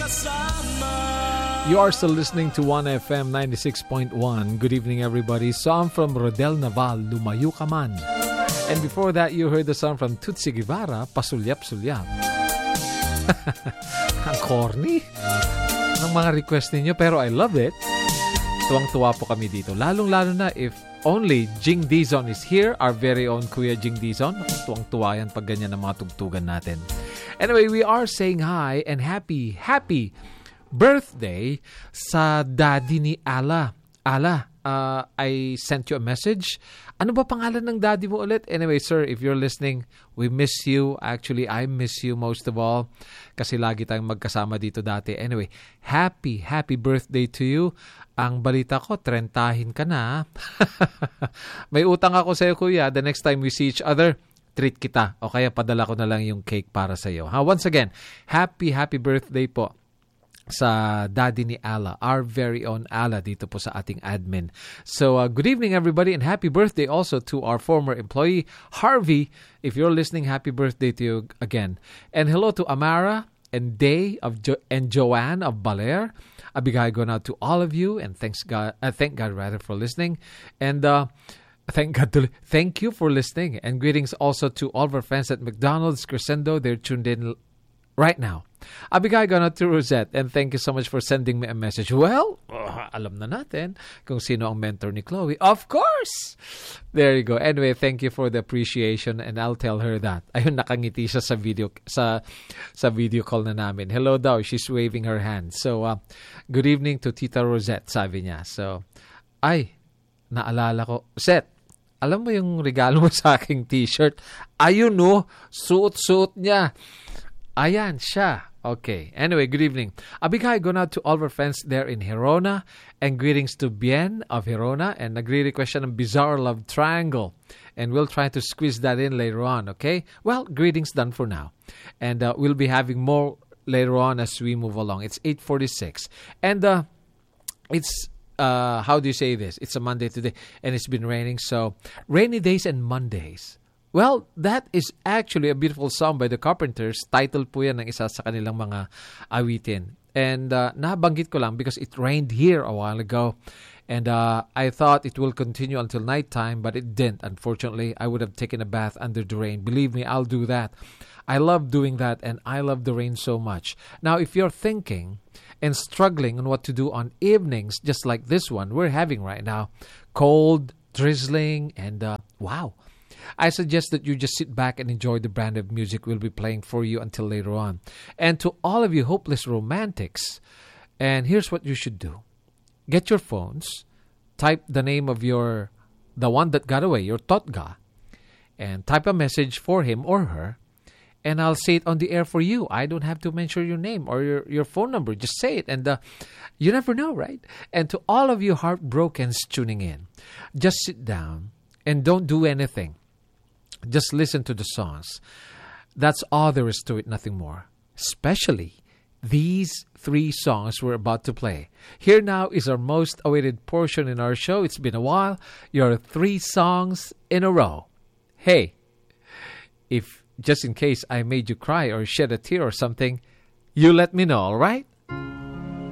You are still listening to 1FM 96.1. Good evening, everybody. Song from Rodel Naval, Lumayo Ka Man. And before that, you heard the song from Tutsi Guevara, Pasulyap-Sulyap. Ang corny ng mga request ninyo, pero I love it. Tuwang-tuwa po kami dito. Lalong-lalo na if only Jing Dizon is here, our very own Kuya Jing Dizon. Tuwang-tuwa yan pag ganyan ang mga tugtugan natin. Anyway, we are saying hi and happy birthday sa daddy ni Ala. Ala, I sent you a message. Ano ba pangalan ng daddy mo ulit? Anyway, sir, if you're listening, we miss you. Actually, I miss you most of all kasi lagi tayong magkasama dito dati. Anyway, happy birthday to you. Ang balita ko, 30 ka na. May utang ako sa'yo, kuya. The next time we see each other, treat kita. O kaya padala ko na lang yung cake para sa'yo. Once again, happy birthday po sa daddy ni Ala, our very own Ala dito po sa ating admin. So, good evening everybody and happy birthday also to our former employee, Harvey. If you're listening, happy birthday to you again. And hello to Amara and Day and Joanne of Baler. A bigay go now to all of you and thank God for listening. And thank you for listening. And greetings also to all of our friends at McDonald's, Crescendo. They're tuned in right now. Abigay ko na to Rosette and thank you so much for sending me a message. Well, alam na natin kung sino ang mentor ni Chloe. Of course! There you go. Anyway, thank you for the appreciation and I'll tell her that. Ayun, nakangiti siya sa video call na namin. Hello daw, she's waving her hand. So, good evening to Tita Rosette, sabi niya. So, naalala ko. Seth, alam mo yung regalo mo sa aking t-shirt? Ayun no, suot-suot niya. Ayan siya. Okay. Anyway, good evening. A big hi going out to all of our friends there in Hirona and greetings to Bien of Hirona and nagre-request siya ng Bizarre Love Triangle and we'll try to squeeze that in later on, okay? Well, greetings done for now. And we'll be having more later on as we move along. It's 8:46 and it's how do you say this? It's a Monday today and it's been raining, so rainy days and Mondays. Well, that is actually a beautiful song by the Carpenters. Title po yan ng isa sa kanilang mga awitin. And nabanggit ko lang because it rained here a while ago. And I thought it will continue until nighttime, but it didn't. Unfortunately, I would have taken a bath under the rain. Believe me, I'll do that. I love doing that, and I love the rain so much. Now, if you're thinking and struggling on what to do on evenings, just like this one we're having right now, cold, drizzling, and wow. I suggest that you just sit back and enjoy the brand of music we'll be playing for you until later on. And to all of you hopeless romantics, and here's what you should do. Get your phones, type the name of the one that got away, your totga, and type a message for him or her, and I'll say it on the air for you. I don't have to mention your name or your phone number. Just say it, and you never know, right? And to all of you heartbrokens tuning in, just sit down and don't do anything. Just listen to the songs. That's all there is to it, nothing more. Especially these 3 songs we're about to play. Here now is our most awaited portion in our show. It's been a while. Your 3 songs in a row. Hey, if just in case I made you cry or shed a tear or something, you let me know, all right?